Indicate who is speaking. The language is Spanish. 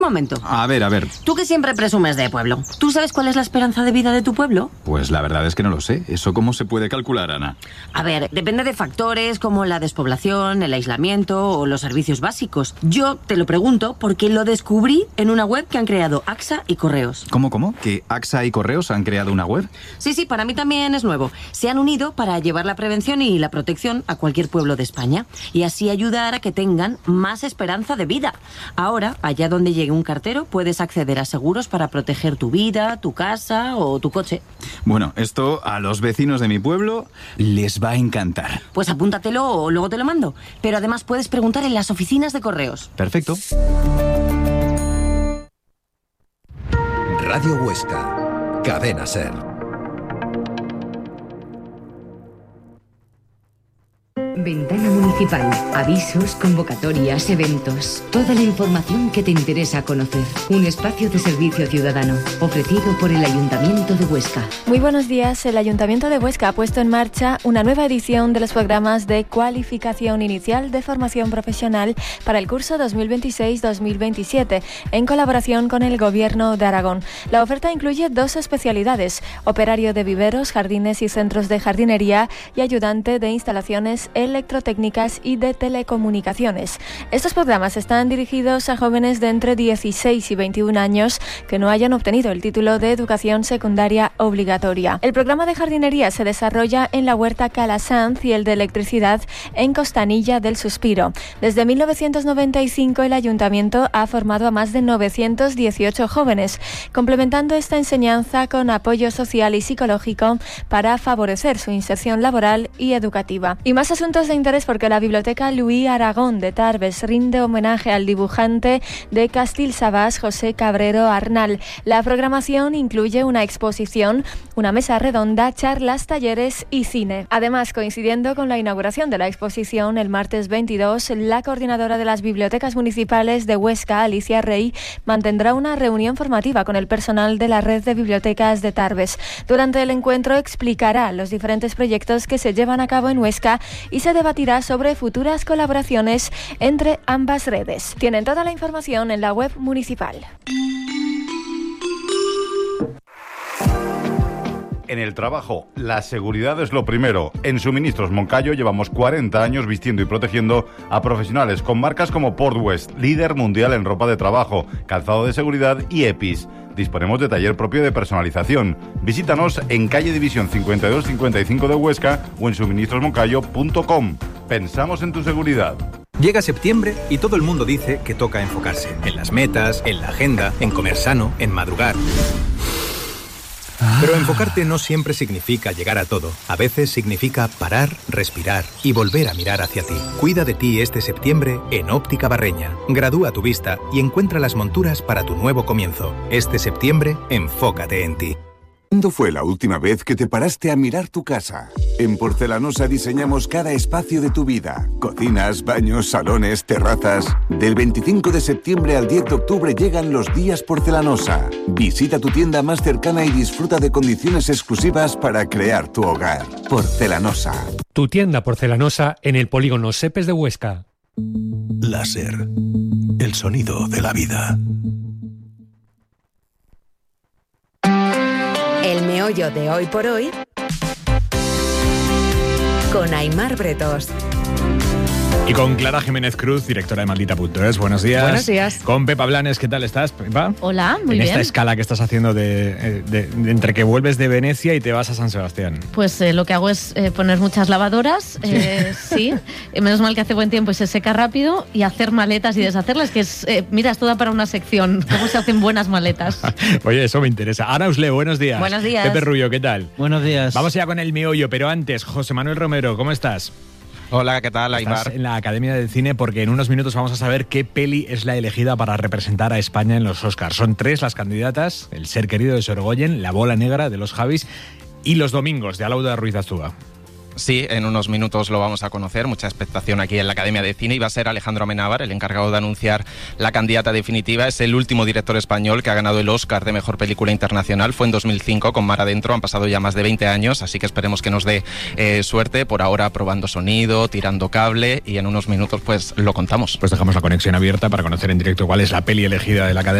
Speaker 1: Momento.
Speaker 2: A ver.
Speaker 1: Tú que siempre presumes de pueblo, ¿tú sabes cuál es la esperanza de vida de tu pueblo?
Speaker 2: Pues la verdad es que no lo sé. ¿Eso cómo se puede calcular, Ana?
Speaker 1: A ver, depende de factores como la despoblación, el aislamiento o los servicios básicos. Yo te lo pregunto porque lo descubrí en una web que han creado AXA y Correos.
Speaker 2: ¿Cómo? ¿Que AXA y Correos han creado una web?
Speaker 1: Sí, para mí también es nuevo. Se han unido para llevar la prevención y la protección a cualquier pueblo de España y así ayudar a que tengan más esperanza de vida. Ahora, allá donde llegue un cartero, puedes acceder a seguros para proteger tu vida, tu casa o tu coche.
Speaker 2: Bueno, esto a los vecinos de mi pueblo les va a encantar.
Speaker 1: Pues apúntatelo o luego te lo mando. Pero además puedes preguntar en las oficinas de Correos.
Speaker 2: Perfecto.
Speaker 3: Radio Huesca, Cadena SER.
Speaker 4: Ventana Municipal. Avisos, convocatorias, eventos. Toda la información que te interesa conocer. Un espacio de servicio ciudadano ofrecido por el Ayuntamiento de Huesca.
Speaker 5: Muy buenos días. El Ayuntamiento de Huesca ha puesto en marcha una nueva edición de los programas de cualificación inicial de formación profesional para el curso 2026-2027, en colaboración con el Gobierno de Aragón. La oferta incluye 2 especialidades: operario de viveros, jardines y centros de jardinería y ayudante de instalaciones electrotécnicas y de telecomunicaciones. Estos programas están dirigidos a jóvenes de entre 16 y 21 años que no hayan obtenido el título de educación secundaria obligatoria. El programa de jardinería se desarrolla en la Huerta Calasanz y el de electricidad en Costanilla del Suspiro. Desde 1995 el Ayuntamiento ha formado a más de 918 jóvenes, complementando esta enseñanza con apoyo social y psicológico para favorecer su inserción laboral y educativa. Y más asuntos de interés porque la Biblioteca Louis Aragón de Tarbes rinde homenaje al dibujante de Castellsabás, José Cabrero Arnal. La programación incluye una exposición, una mesa redonda, charlas, talleres y cine. Además, coincidiendo con la inauguración de la exposición el martes 22, la coordinadora de las bibliotecas municipales de Huesca, Alicia Rey, mantendrá una reunión formativa con el personal de la red de bibliotecas de Tarbes. Durante el encuentro explicará los diferentes proyectos que se llevan a cabo en Huesca y se debatirá sobre futuras colaboraciones entre ambas redes. Tienen toda la información en la web municipal.
Speaker 6: En el trabajo, la seguridad es lo primero. En Suministros Moncayo llevamos 40 años vistiendo y protegiendo a profesionales con marcas como Port West, líder mundial en ropa de trabajo, calzado de seguridad y EPIs. Disponemos de taller propio de personalización. Visítanos en calle División 52-55 de Huesca o en suministrosmoncayo.com. Pensamos en tu seguridad.
Speaker 7: Llega septiembre y todo el mundo dice que toca enfocarse en las metas, en la agenda, en comer sano, en madrugar. Pero enfocarte no siempre significa llegar a todo. A veces significa parar, respirar y volver a mirar hacia ti. Cuida de ti este septiembre en Óptica Barreña. Gradúa tu vista y encuentra las monturas para tu nuevo comienzo. Este septiembre, enfócate en ti.
Speaker 8: ¿Cuándo fue la última vez que te paraste a mirar tu casa? En Porcelanosa diseñamos cada espacio de tu vida. Cocinas, baños, salones, terrazas. Del 25 de septiembre al 10 de octubre llegan los días Porcelanosa. Visita tu tienda más cercana y disfruta de condiciones exclusivas para crear tu hogar. Porcelanosa.
Speaker 9: Tu tienda Porcelanosa en el polígono Sepes de Huesca.
Speaker 3: Láser. El sonido de la vida.
Speaker 4: El meollo de hoy por hoy con Aimar Bretos.
Speaker 10: Y con Clara Jiménez Cruz, directora de Maldita.es. Buenos días.
Speaker 11: Buenos días.
Speaker 10: Con Pepa Blanes, ¿qué tal estás, Pepa?
Speaker 11: Hola, muy bien.
Speaker 10: En esta escala que estás haciendo de entre que vuelves de Venecia y te vas a San Sebastián.
Speaker 11: Pues lo que hago es poner muchas lavadoras, sí. Menos mal que hace buen tiempo y se seca rápido, y hacer maletas y deshacerlas, que es, mira, esto da para una sección, cómo se hacen buenas maletas.
Speaker 10: Oye, eso me interesa. Ana Usleo, buenos días.
Speaker 11: Buenos días.
Speaker 10: Pepe Rubio, ¿qué tal?
Speaker 12: Buenos días.
Speaker 10: Vamos ya con el meollo, pero antes, José Manuel Romero, ¿cómo estás?
Speaker 12: Hola, ¿qué tal, Aimar?
Speaker 10: Estás en la Academia del Cine porque en unos minutos vamos a saber qué peli es la elegida para representar a España en los Oscars. Son 3 las candidatas: El ser querido de Sorogoyen, La bola negra de los Javis y Los domingos de Alauda Ruiz Azúa.
Speaker 12: Sí, en unos minutos lo vamos a conocer, mucha expectación aquí en la Academia de Cine, y va a ser Alejandro Amenábar el encargado de anunciar la candidata definitiva. Es el último director español que ha ganado el Oscar de Mejor Película Internacional, fue en 2005 con Mar Adentro, han pasado ya más de 20 años, así que esperemos que nos dé suerte. Por ahora probando sonido, tirando cable, y en unos minutos pues lo contamos.
Speaker 10: Pues dejamos la conexión abierta para conocer en directo cuál es la peli elegida de la Academia.